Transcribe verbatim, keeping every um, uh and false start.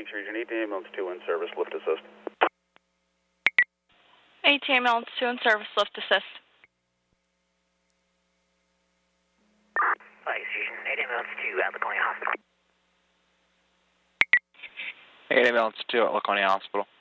Phoenix Region, A T ambulance two in service, lift assist. A T ambulance two in service, lift assist. Phoenix Region, A T ambulance two at Laconia Hospital. A T ambulance two at Laconia Hospital.